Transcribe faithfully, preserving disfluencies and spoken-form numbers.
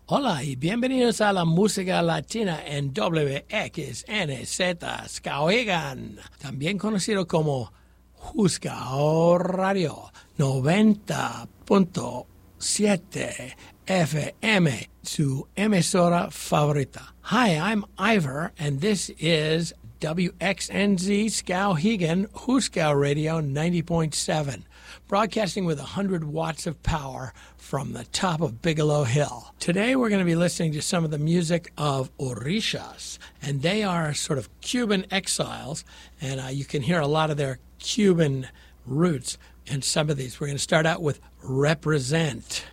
Hola y bienvenidos a la música latina en W X N Z Skowhegan, también conocido como Juskao Radio noventa punto siete F M, su emisora favorita. Hi, I'm Ivor, and this is W X N Z Skowhegan Juskao Radio ninety point seven, broadcasting with one hundred watts of power from the top of Bigelow Hill. Today we're going to be listening to some of the music of Orishas, and they are sort of Cuban exiles, and uh, you can hear a lot of their Cuban roots in some of these. We're going to start out with Represent.